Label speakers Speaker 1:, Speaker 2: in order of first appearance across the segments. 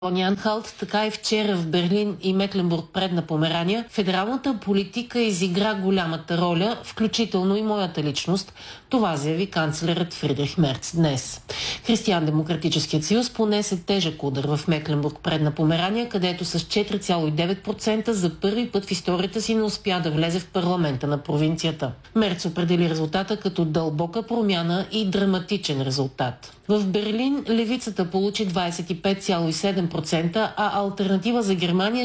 Speaker 1: Анхалт, така и вчера в Берлин и Мекленбург, предна Померания, федералната политика изигра голямата роля, включително и моята личност. Това заяви канцлерът Фридрих Мерц днес. Християн-демократическият съюз понесе тежък удар в Мекленбург, предна Померания, където с 4,9% за първи път в историята си не успя да влезе в парламента на провинцията. Мерц определи резултата като дълбока промяна и драматичен резултат. В Берлин левицата получи 25,7%, а алтернатива за Германия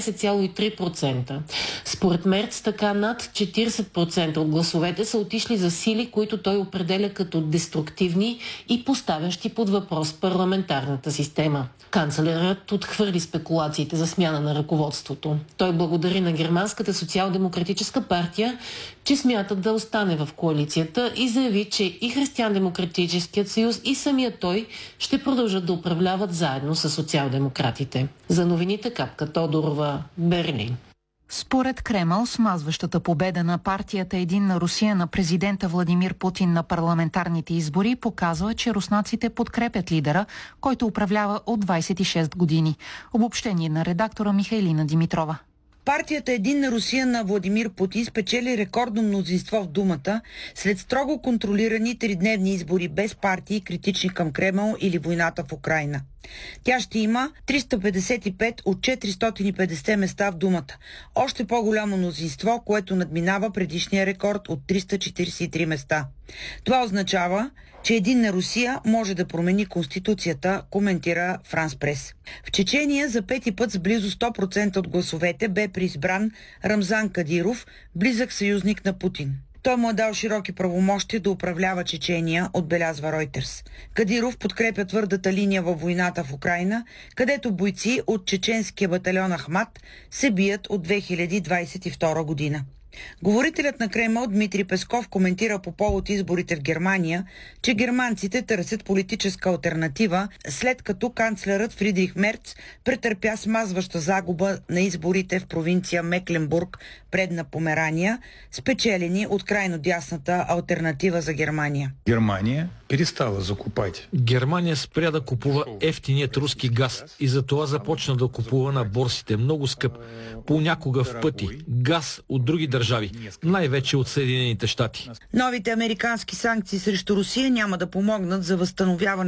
Speaker 1: 16,3%. Според Мерц, така над 40% от гласовете са отишли за сили, които той определя като деструктивни и поставящи под въпрос парламентарната система. Канцлерът отхвърли спекулациите за смяна на ръководството. Той благодари на Германската социал-демократическа партия, че смятат да остане в коалицията и заяви, че и Християн-демократическият съюз и самия той ще продължат да управляват заедно с социал-демократите. За новините Капка Тодорова, Берлин.
Speaker 2: Според Кремъл, смазващата победа на партията Единна Русия на президента Владимир Путин на парламентарните избори показва, че руснаците подкрепят лидера, който управлява от 26 години. Обобщение на редактора Михайлина Димитрова.
Speaker 3: Партията Единна Русия на Владимир Путин спечели рекордно мнозинство в Думата след строго контролирани тридневни избори без партии, критични към Кремъл или войната в Украйна. Тя ще има 355 от 450 места в Думата. Още по-голямо мнозинство, което надминава предишния рекорд от 343 места. Това означава, че Единна Русия може да промени Конституцията, коментира Франс Прес. В Чечения за пети път с близо 100% от гласовете бе преизбран Рамзан Кадиров, близък съюзник на Путин. Той му е дал широки правомощия да управлява Чечения, отбелязва Ройтерс. Кадиров подкрепя твърдата линия във войната в Украйна, където бойци от чеченския батальон Ахмат се бият от 2022 година. Говорителят на Кремъл Дмитрий Песков коментира по повод изборите в Германия, че германците търсят политическа алтернатива, след като канцлерът Фридрих Мерц претърпя смазваща загуба на изборите в провинция Мекленбург, предна Померания, спечелени от крайно дясната алтернатива за Германия.
Speaker 4: Германия перестала закупать.
Speaker 5: Германия спря да купува ефтиният руски газ и затова започна да купува на борсите много скъп, понякога в пъти, газ от други държави, най-вече от Съединените щати.
Speaker 3: Новите американски санкции срещу Русия няма да помогнат за възстановяване